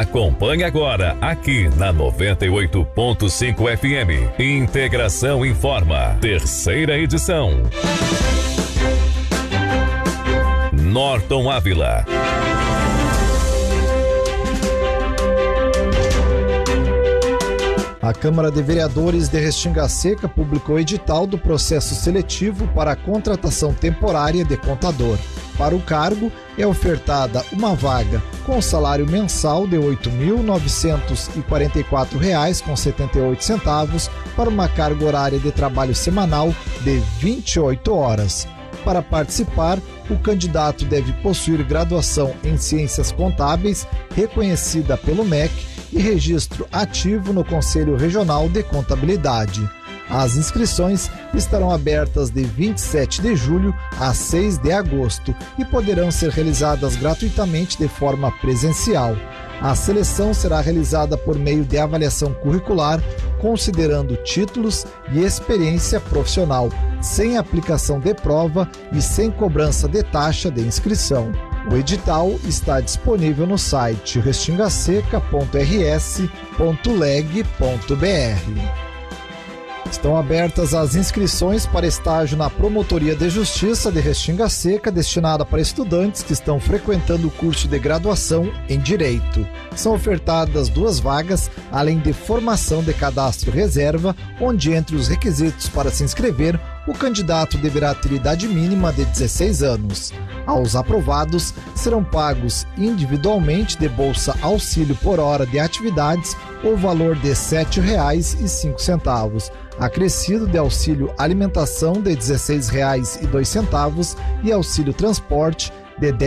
Acompanhe agora aqui na 98.5 FM. Integração Informa, terceira edição. Norton Ávila. A Câmara de Vereadores de Restinga Seca publicou edital do processo seletivo para a contratação temporária de contador. Para o cargo, é ofertada uma vaga com salário mensal de R$ 8.944,78 para uma carga horária de trabalho semanal de 28 horas. Para participar, o candidato deve possuir graduação em Ciências Contábeis, reconhecida pelo MEC, e registro ativo no Conselho Regional de Contabilidade. As inscrições estarão abertas de 27 de julho a 6 de agosto e poderão ser realizadas gratuitamente de forma presencial. A seleção será realizada por meio de avaliação curricular, considerando títulos e experiência profissional, sem aplicação de prova e sem cobrança de taxa de inscrição. O edital está disponível no site restingaseca.rs.leg.br. Estão abertas as inscrições para estágio na Promotoria de Justiça de Restinga Seca, destinada para estudantes que estão frequentando o curso de graduação em Direito. São ofertadas 2 vagas, além de formação de cadastro reserva, onde entre os requisitos para se inscrever, o candidato deverá ter idade mínima de 16 anos. Aos aprovados, serão pagos individualmente de bolsa auxílio por hora de atividades o valor de R$ 7,05, acrescido de auxílio alimentação de R$ 16,02 e auxílio transporte de R$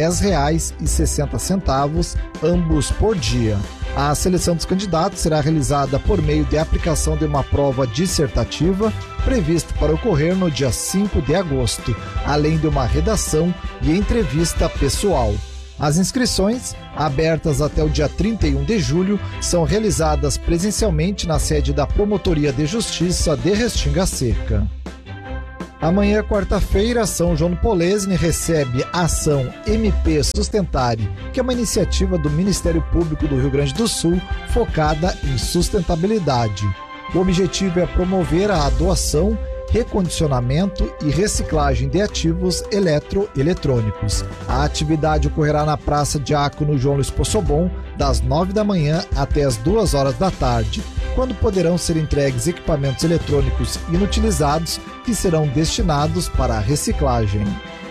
10,60, ambos por dia. A seleção dos candidatos será realizada por meio de aplicação de uma prova dissertativa prevista para ocorrer no dia 5 de agosto, além de uma redação e entrevista pessoal. As inscrições, abertas até o dia 31 de julho, são realizadas presencialmente na sede da Promotoria de Justiça de Restinga Seca. Amanhã, quarta-feira, São João do Polesne recebe a ação MP Sustentare, que é uma iniciativa do Ministério Público do Rio Grande do Sul focada em sustentabilidade. O objetivo é promover a doação, recondicionamento e reciclagem de ativos eletroeletrônicos. A atividade ocorrerá na Praça Diácono João Luiz Possobon, das 9 da manhã até as 2 horas da tarde, quando poderão ser entregues equipamentos eletrônicos inutilizados que serão destinados para a reciclagem.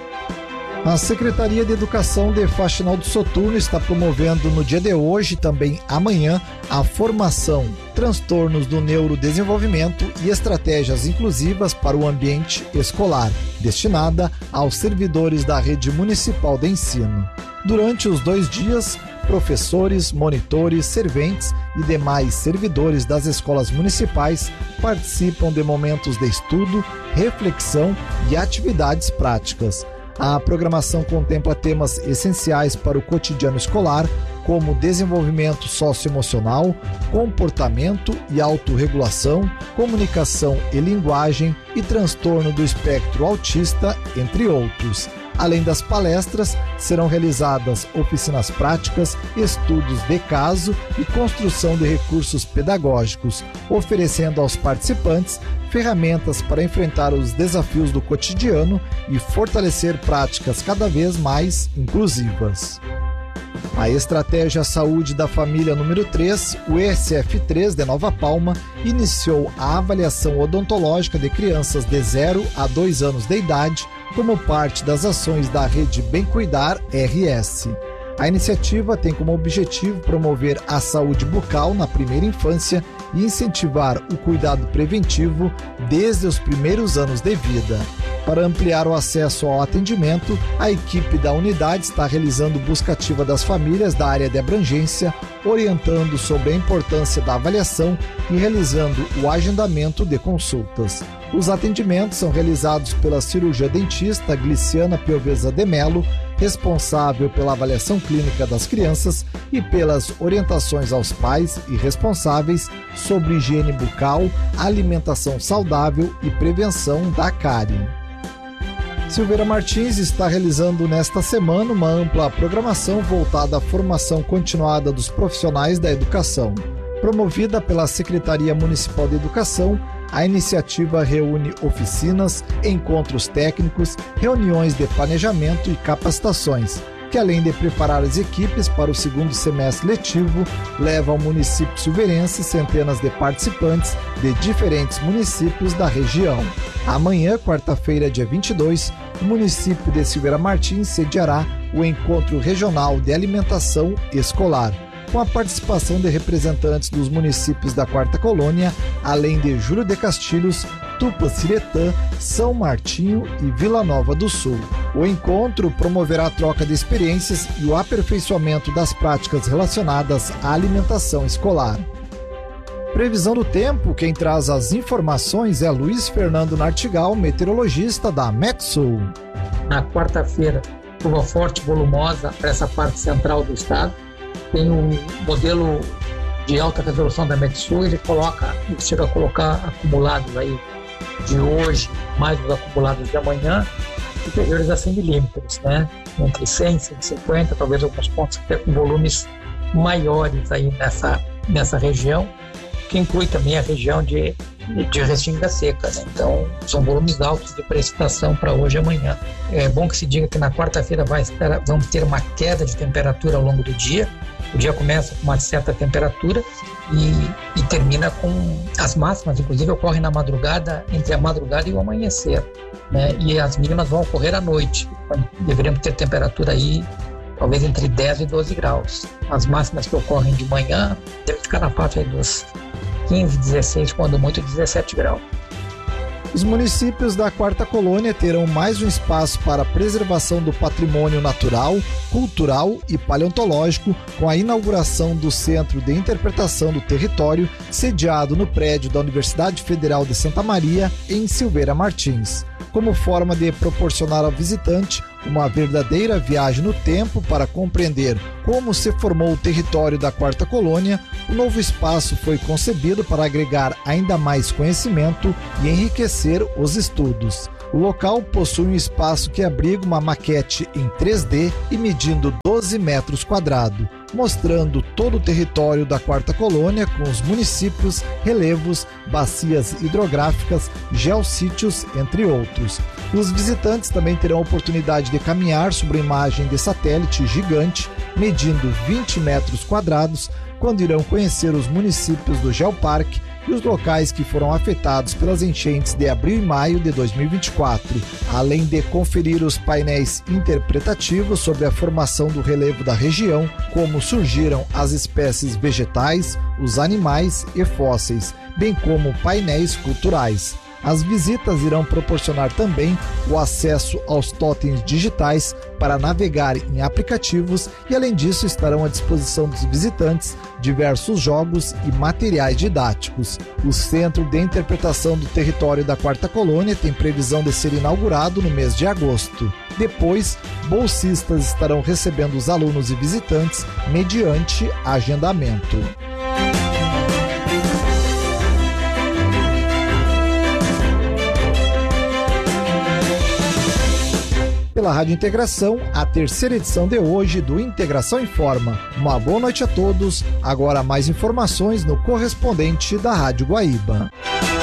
A Secretaria de Educação de Faxinal do Soturno está promovendo no dia de hoje e também amanhã a formação, transtornos do neurodesenvolvimento e estratégias inclusivas para o ambiente escolar, destinada aos servidores da rede municipal de ensino. Durante os 2 dias, professores, monitores, serventes e demais servidores das escolas municipais participam de momentos de estudo, reflexão e atividades práticas. A programação contempla temas essenciais para o cotidiano escolar, como desenvolvimento socioemocional, comportamento e autorregulação, comunicação e linguagem e transtorno do espectro autista, entre outros. Além das palestras, serão realizadas oficinas práticas, estudos de caso e construção de recursos pedagógicos, oferecendo aos participantes ferramentas para enfrentar os desafios do cotidiano e fortalecer práticas cada vez mais inclusivas. A Estratégia Saúde da Família número 3, o ESF3 de Nova Palma, iniciou a avaliação odontológica de crianças de 0 a 2 anos de idade como parte das ações da Rede Bem Cuidar RS. A iniciativa tem como objetivo promover a saúde bucal na primeira infância e incentivar o cuidado preventivo desde os primeiros anos de vida. Para ampliar o acesso ao atendimento, a equipe da unidade está realizando busca ativa das famílias da área de abrangência, orientando sobre a importância da avaliação e realizando o agendamento de consultas. Os atendimentos são realizados pela cirurgia dentista Gliciana Piovesa de Melo, responsável pela avaliação clínica das crianças e pelas orientações aos pais e responsáveis sobre higiene bucal, alimentação saudável e prevenção da cárie. Silveira Martins está realizando nesta semana uma ampla programação voltada à formação continuada dos profissionais da educação. Promovida pela Secretaria Municipal de Educação, a iniciativa reúne oficinas, encontros técnicos, reuniões de planejamento e capacitações, que além de preparar as equipes para o segundo semestre letivo, leva ao município silveirense centenas de participantes de diferentes municípios da região. Amanhã, quarta-feira, dia 22, o município de Silveira Martins sediará o Encontro Regional de Alimentação Escolar, com a participação de representantes dos municípios da Quarta Colônia, além de Júlio de Castilhos, Tupanciretã, São Martinho e Vila Nova do Sul. O encontro promoverá a troca de experiências e o aperfeiçoamento das práticas relacionadas à alimentação escolar. Previsão do tempo, quem traz as informações é Luiz Fernando Nartigal, meteorologista da Metsul. Na quarta-feira, chuva forte e volumosa para essa parte central do estado. Tem um modelo de alta resolução da Metsul, ele chega a colocar acumulados aí de hoje, mais os acumulados de amanhã, superiores a 100 milímetros, né? Entre 100 e 150, talvez alguns pontos até com volumes maiores aí nessa região, que inclui também a região de Restinga Seca, né? Então, são volumes altos de precipitação para hoje e amanhã. É bom que se diga que na quarta-feira vamos ter uma queda de temperatura ao longo do dia. O dia começa com uma certa temperatura e termina com as máximas, inclusive ocorrem na madrugada, entre a madrugada e o amanhecer, né? E as mínimas vão ocorrer à noite, quando deveremos ter temperatura aí talvez entre 10 e 12 graus. As máximas que ocorrem de manhã devem ficar na faixa dos 15, 16, quando muito 17 graus. Os municípios da Quarta Colônia terão mais um espaço para a preservação do patrimônio natural, cultural e paleontológico com a inauguração do Centro de Interpretação do Território, sediado no prédio da Universidade Federal de Santa Maria, em Silveira Martins, como forma de proporcionar ao visitante uma verdadeira viagem no tempo para compreender como se formou o território da Quarta Colônia. O novo espaço foi concebido para agregar ainda mais conhecimento e enriquecer os estudos. O local possui um espaço que abriga uma maquete em 3D e medindo 12 metros quadrados, mostrando todo o território da Quarta Colônia com os municípios, relevos, bacias hidrográficas, geossítios, entre outros. Os visitantes também terão a oportunidade de caminhar sobre uma imagem de satélite gigante, medindo 20 metros quadrados, quando irão conhecer os municípios do Geoparque e os locais que foram afetados pelas enchentes de abril e maio de 2024, além de conferir os painéis interpretativos sobre a formação do relevo da região, como surgiram as espécies vegetais, os animais e fósseis, bem como painéis culturais. As visitas irão proporcionar também o acesso aos totens digitais para navegar em aplicativos e, além disso, estarão à disposição dos visitantes diversos jogos e materiais didáticos. O Centro de Interpretação do Território da Quarta Colônia tem previsão de ser inaugurado no mês de agosto. Depois, bolsistas estarão recebendo os alunos e visitantes mediante agendamento. Pela Rádio Integração, a terceira edição de hoje do Integração Informa. Uma boa noite a todos. Agora mais informações no correspondente da Rádio Guaíba.